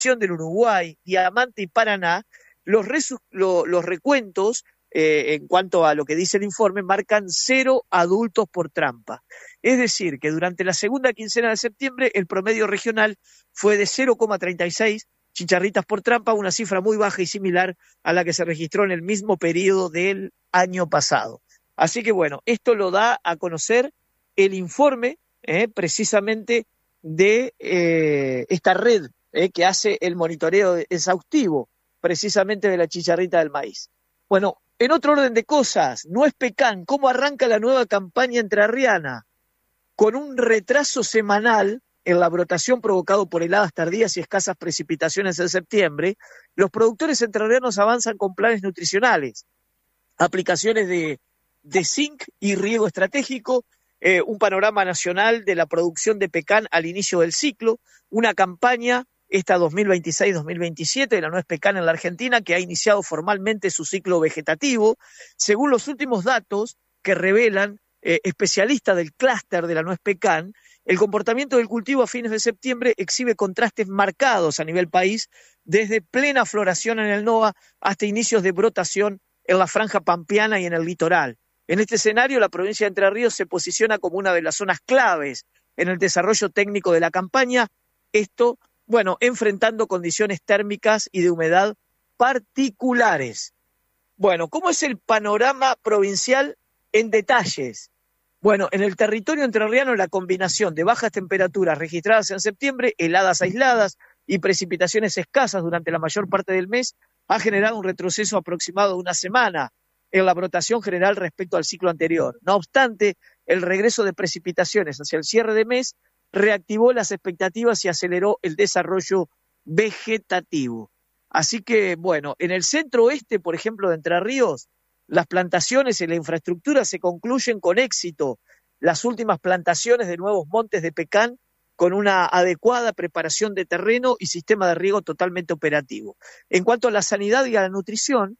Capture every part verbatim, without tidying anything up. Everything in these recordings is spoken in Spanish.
del Uruguay, Diamante y Paraná, los, resu, lo, los recuentos, eh, en cuanto a lo que dice el informe, marcan cero adultos por trampa. Es decir, que durante la segunda quincena de septiembre el promedio regional fue de cero coma treinta y seis chicharritas por trampa, una cifra muy baja y similar a la que se registró en el mismo periodo del año pasado. Así que bueno, esto lo da a conocer el informe eh, precisamente de eh, esta red eh, que hace el monitoreo exhaustivo precisamente de la chicharrita del maíz. Bueno, en otro orden de cosas, Nuez Pecan, ¿cómo arranca la nueva campaña entrerriana? Con un retraso semanal en la brotación provocado por heladas tardías y escasas precipitaciones en septiembre, los productores entrerrianos avanzan con planes nutricionales, aplicaciones de, de zinc y riego estratégico, eh, un panorama nacional de la producción de pecan al inicio del ciclo, una campaña, esta dos mil veintiséis dos mil veintisiete, de la nuez pecan en la Argentina, que ha iniciado formalmente su ciclo vegetativo, según los últimos datos que revelan eh, especialistas del clúster de la nuez pecan. El comportamiento del cultivo a fines de septiembre exhibe contrastes marcados a nivel país, desde plena floración en el NOA hasta inicios de brotación en la franja pampeana y en el litoral. En este escenario, la provincia de Entre Ríos se posiciona como una de las zonas claves en el desarrollo técnico de la campaña, esto, bueno, enfrentando condiciones térmicas y de humedad particulares. Bueno, ¿cómo es el panorama provincial en detalles? Bueno, en el territorio entrerriano la combinación de bajas temperaturas registradas en septiembre, heladas aisladas y precipitaciones escasas durante la mayor parte del mes ha generado un retroceso aproximado de una semana en la brotación general respecto al ciclo anterior. No obstante, el regreso de precipitaciones hacia el cierre de mes reactivó las expectativas y aceleró el desarrollo vegetativo. Así que, bueno, en el centro oeste, por ejemplo, de Entre Ríos, las plantaciones y la infraestructura se concluyen con éxito. Las últimas plantaciones de nuevos montes de pecan con una adecuada preparación de terreno y sistema de riego totalmente operativo. En cuanto a la sanidad y a la nutrición,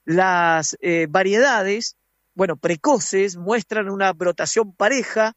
las eh, variedades, bueno, precoces, muestran una brotación pareja.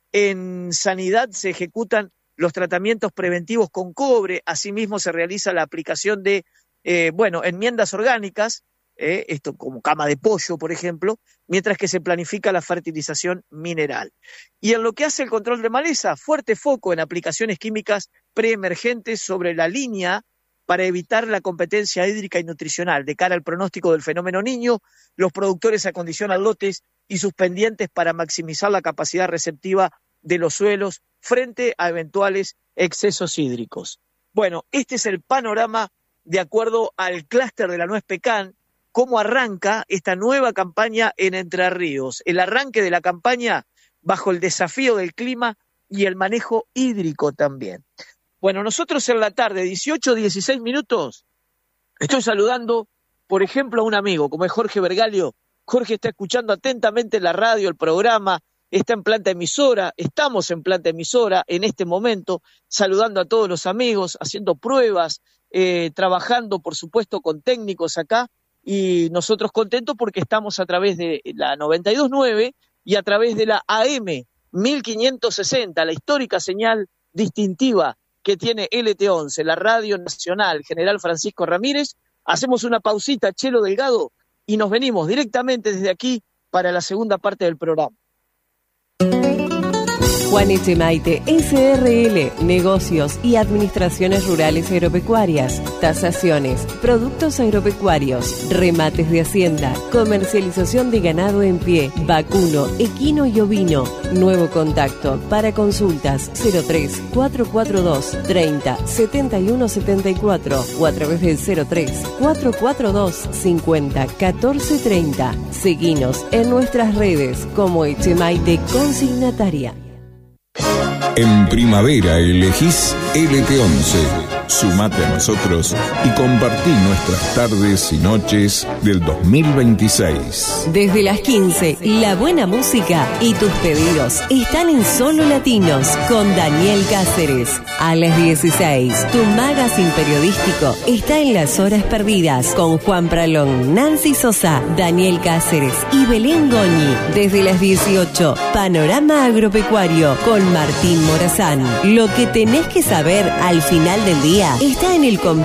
En sanidad se ejecutan los tratamientos preventivos con cobre, asimismo se realiza la aplicación de, eh, bueno, enmiendas orgánicas, Eh, esto como cama de pollo, por ejemplo, mientras que se planifica la fertilización mineral. Y en lo que hace el control de maleza, fuerte foco en aplicaciones químicas preemergentes sobre la línea para evitar la competencia hídrica y nutricional. De cara al pronóstico del fenómeno Niño, los productores acondicionan lotes y sus pendientes para maximizar la capacidad receptiva de los suelos frente a eventuales excesos hídricos. Bueno, este es el panorama de acuerdo al clúster de la nuez pecan, cómo arranca esta nueva campaña en Entre Ríos. El arranque de la campaña bajo el desafío del clima y el manejo hídrico también. Bueno, nosotros en la tarde, dieciocho, dieciséis minutos, estoy saludando, por ejemplo, a un amigo, como es Jorge Bergalio. Jorge está escuchando atentamente la radio, el programa, está en planta emisora, estamos en planta emisora en este momento, saludando a todos los amigos, haciendo pruebas, eh, trabajando, por supuesto, con técnicos acá, y nosotros contentos porque estamos a través de la noventa y dos punto nueve y a través de la A M mil quinientos sesenta, la histórica señal distintiva que tiene L T once, la Radio Nacional General Francisco Ramírez. Hacemos una pausita, Chelo Delgado, y nos venimos directamente desde aquí para la segunda parte del programa. Juan Echemaite, S R L, negocios y administraciones rurales agropecuarias, tasaciones, productos agropecuarios, remates de hacienda, comercialización de ganado en pie, vacuno, equino y ovino. Nuevo contacto para consultas cero tres, cuatro cuatro dos, treinta, setenta y uno setenta y cuatro o a través del cero tres, cuatro cuatro dos, cincuenta, catorce treinta. Seguinos en nuestras redes como Echemaite Consignataria. En primavera elegís L T once. Sumate a nosotros y compartí nuestras tardes y noches del dos mil veintiséis. Desde las quince, la buena música y tus pedidos están en Solo Latinos con Daniel Cáceres. A las dieciséis, tu magazine periodístico está en Las Horas Perdidas con Juan Pralón, Nancy Sosa, Daniel Cáceres y Belén Goñi. Desde las dieciocho, Panorama Agropecuario con Martín Morazán. Lo que tenés que saber al final del día día está en el